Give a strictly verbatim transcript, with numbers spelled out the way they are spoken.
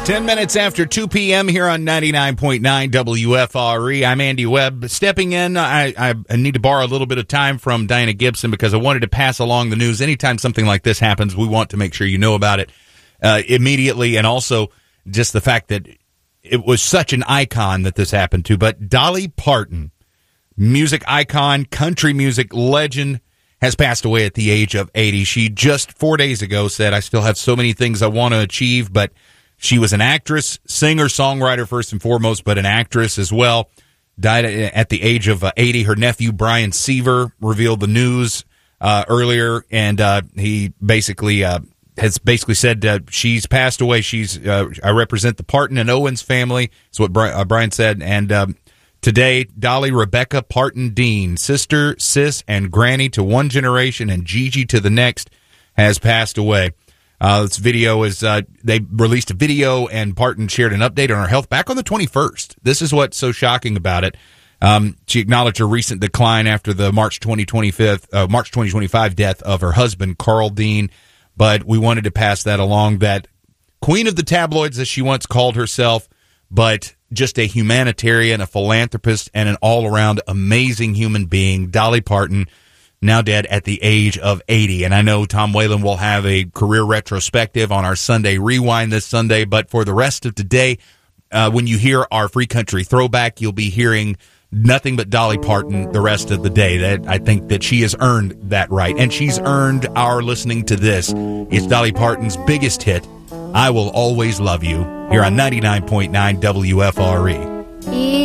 Ten minutes after two p.m. here on ninety-nine point nine W F R E. I'm Andy Webb. Stepping in, I, I, I need to borrow a little bit of time from Diana Gibson because I wanted to pass along the news. Anytime something like this happens, we want to make sure you know about it uh, immediately, and also just the fact that it was such an icon that this happened to. But Dolly Parton, music icon, country music legend, has passed away at the age of eighty. She just four days ago said, I still have so many things I want to achieve, but she was an actress, singer, songwriter first and foremost, but an actress as well. Died at the age of eighty. Her nephew, Brian Seaver, revealed the news uh, earlier, and uh, he basically uh, has basically said uh, she's passed away. She's uh, I represent the Parton and Owens family. That's what Bri- uh, Brian said. And um, today, Dolly Rebecca Parton Dean, sister, sis, and granny to one generation and Gigi to the next, has passed away. Uh, this video is, uh, they released a video and Parton shared an update on her health back on the twenty-first. This is what's so shocking about it. Um, she acknowledged her recent decline after the March twenty twenty-five, uh, March twenty twenty-five death of her husband, Carl Dean. But we wanted to pass that along, that queen of the tabloids, as she once called herself, but just a humanitarian, a philanthropist, and an all-around amazing human being, Dolly Parton, now dead at the age of eighty. And I know Tom Whalen will have a career retrospective on our Sunday Rewind this Sunday, but for the rest of today, uh, when you hear our Free Country Throwback, you'll be hearing nothing but Dolly Parton the rest of the day. That I think that she has earned that right, and she's earned our listening to this. It's Dolly Parton's biggest hit, I Will Always Love You, here on ninety-nine point nine W F R E.